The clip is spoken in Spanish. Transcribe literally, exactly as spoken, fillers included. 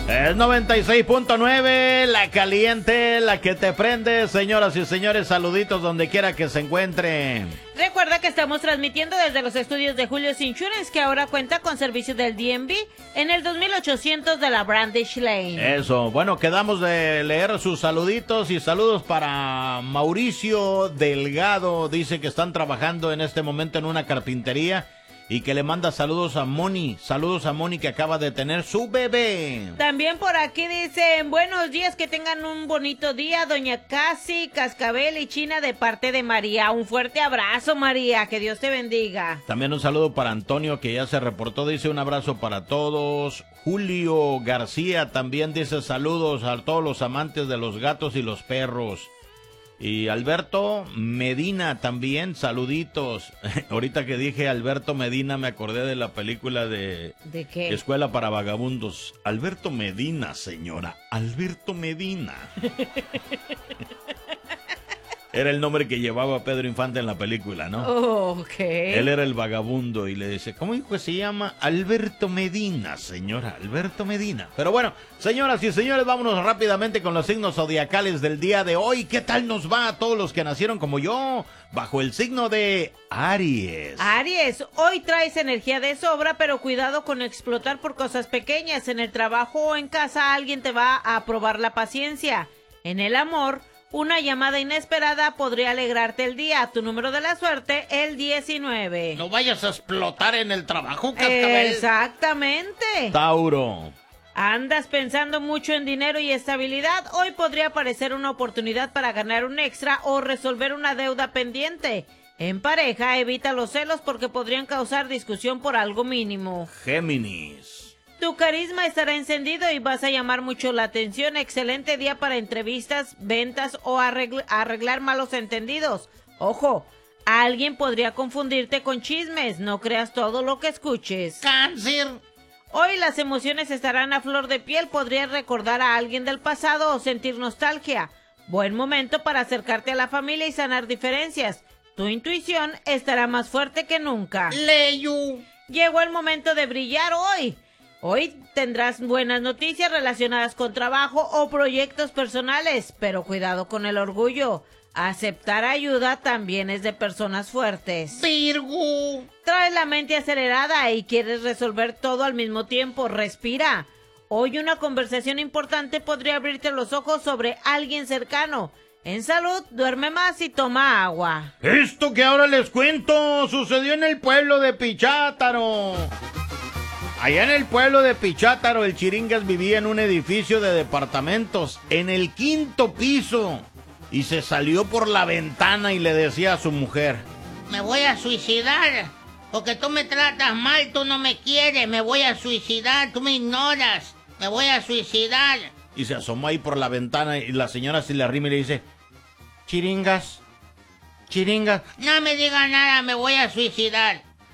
Es noventa y seis punto nueve, la caliente, la que te prende. Señoras y señores, saluditos donde quiera que se encuentren. Recuerda que estamos transmitiendo desde los estudios de Julio's Insurance, que ahora cuenta con servicio del D M V en el dos mil ochocientos de la Brandish Lane. Eso, bueno, quedamos de leer sus saluditos y saludos para Mauricio Delgado. Dice que están trabajando en este momento en una carpintería y que le manda saludos a Moni. Saludos a Moni, que acaba de tener su bebé. También por aquí dicen, buenos días, que tengan un bonito día, doña Casi, Cascabel y China, de parte de María. Un fuerte abrazo, María, que Dios te bendiga. También un saludo para Antonio, que ya se reportó, dice un abrazo para todos. Julio García también dice saludos a todos los amantes de los gatos y los perros. Y Alberto Medina también, saluditos. Ahorita que dije Alberto Medina me acordé de la película de... ¿De qué? Escuela para Vagabundos. Alberto Medina, señora. Alberto Medina. Era el nombre que llevaba Pedro Infante en la película, ¿no? Oh, ok. Él era el vagabundo y le dice, ¿cómo hijo se llama? Alberto Medina, señora, Alberto Medina. Pero bueno, señoras y señores, vámonos rápidamente con los signos zodiacales del día de hoy. ¿Qué tal nos va a todos los que nacieron como yo, bajo el signo de Aries? Aries, hoy traes energía de sobra, pero cuidado con explotar por cosas pequeñas. En el trabajo o en casa alguien te va a probar la paciencia. En el amor, una llamada inesperada podría alegrarte el día. Tu número de la suerte, el diecinueve. No vayas a explotar en el trabajo, Cascabel. Exactamente. Tauro. ¿Andas pensando mucho en dinero y estabilidad? Hoy podría aparecer una oportunidad para ganar un extra o resolver una deuda pendiente. En pareja, evita los celos porque podrían causar discusión por algo mínimo. Géminis. Tu carisma estará encendido y vas a llamar mucho la atención. Excelente día para entrevistas, ventas o arregl- arreglar malos entendidos. Ojo, alguien podría confundirte con chismes. No creas todo lo que escuches. Cáncer. Hoy las emociones estarán a flor de piel. Podrías recordar a alguien del pasado o sentir nostalgia. Buen momento para acercarte a la familia y sanar diferencias. Tu intuición estará más fuerte que nunca. Leo. Llegó el momento de brillar hoy. Hoy tendrás buenas noticias relacionadas con trabajo o proyectos personales, pero cuidado con el orgullo. Aceptar ayuda también es de personas fuertes. Virgo. Traes la mente acelerada y quieres resolver todo al mismo tiempo. Respira. Hoy una conversación importante podría abrirte los ojos sobre alguien cercano. En salud, duerme más y toma agua. Esto que ahora les cuento sucedió en el pueblo de Pichátaro. Allá en el pueblo de Pichátaro, el Chiringas vivía en un edificio de departamentos, en el quinto piso, y se salió por la ventana y le decía a su mujer: me voy a suicidar, porque tú me tratas mal, tú no me quieres, me voy a suicidar, tú me ignoras, me voy a suicidar. Y se asomó ahí por la ventana y la señora se le arrima y le dice: Chiringas, Chiringas. No me digas nada, me voy a suicidar.